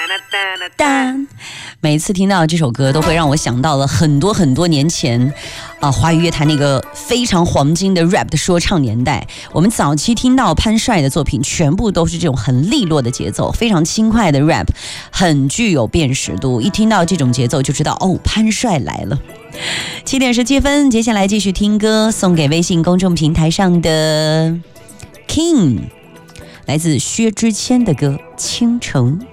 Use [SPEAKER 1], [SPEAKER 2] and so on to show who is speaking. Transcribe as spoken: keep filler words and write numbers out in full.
[SPEAKER 1] 但每次听到这首歌，都会让我想到了很多很多年前啊，华语乐坛那个非常黄金的 rap 的说唱年代。我们早期听到潘帅的作品，全部都是这种很利落的节奏，非常轻快的 rap， 很具有辨识度。一听到这种节奏，就知道哦，潘帅来了。七点十七分，接下来继续听歌，送给微信公众平台上的 King， 来自薛之谦的歌《倾城》。